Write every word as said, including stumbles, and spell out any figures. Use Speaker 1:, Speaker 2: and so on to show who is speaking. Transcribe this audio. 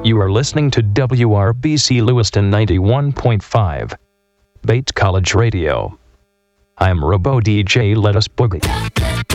Speaker 1: You are listening to W R B C Lewiston ninety-one point five, Bates College Radio. I'm Robo D J. Let us boogie.